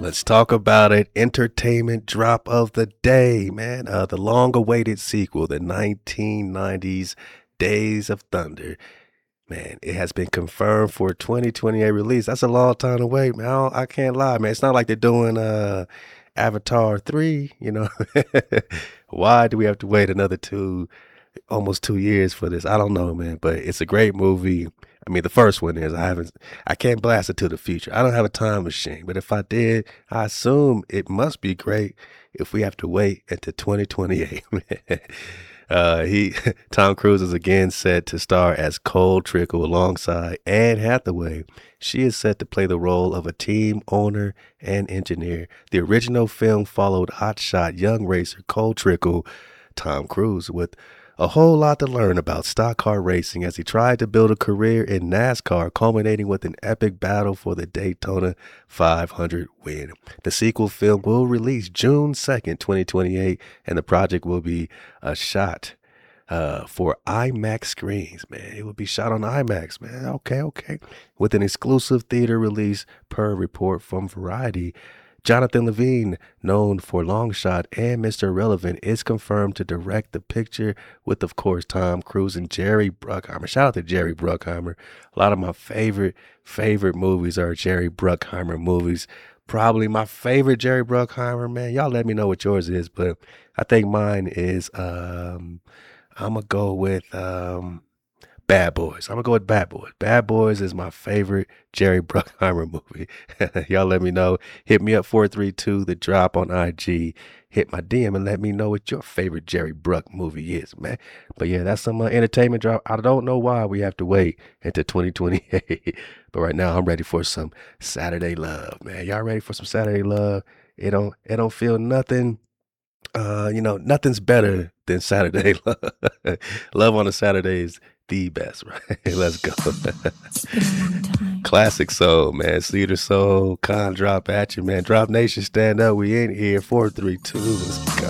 Let's talk about it. Entertainment drop of the day, man. The long-awaited sequel, the 1990s Days of Thunder. Man, it has been confirmed for 2028 release. That's a long time to wait, man. I can't lie, man. It's not like they're doing Avatar 3, you know. Why do we have to wait another almost 2 years for this? I don't know, man, but it's a great movie. I mean, the first one is I can't blast it to the future. I don't have a time machine, but if I did, I assume it must be great if we have to wait until 2028. He Tom Cruise is again set to star as Cole Trickle alongside Anne Hathaway. She is set to play the role of a team owner and engineer. The original film followed hotshot young racer Cole Trickle, Tom Cruise, with a whole lot to learn about stock car racing as he tried to build a career in NASCAR, culminating with an epic battle for the Daytona 500 win. The sequel film will release June 2nd, 2028, and the project will be shot for IMAX screens, man. It will be shot on IMAX, man. Okay. With an exclusive theater release per report from Variety. Jonathan Levine, known for Long Shot and Mr. Irrelevant, is confirmed to direct the picture with, of course, Tom Cruise and Jerry Bruckheimer. Shout out to Jerry Bruckheimer. A lot of my favorite movies are Jerry Bruckheimer movies. Probably my favorite Jerry Bruckheimer, man. Y'all let me know what yours is, but I think mine is, I'm going to go with Bad Boys. I'm going to go with Bad Boys. Bad Boys is my favorite Jerry Bruckheimer movie. Y'all let me know. Hit me up 432 The Drop on IG. Hit my DM and let me know what your favorite Jerry Bruck movie is, man. But yeah, that's some entertainment drop. I don't know why we have to wait until 2028. But right now I'm ready for some Saturday love, man. Y'all ready for some Saturday love? It don't feel nothing. Nothing's better than Saturday love. Love on a Saturday is the best, right? Let's go. It's been a long time. Classic soul, man. Cedar Soul, Con drop at you, man. Drop Nation, stand up. We in here. 432. Let's go.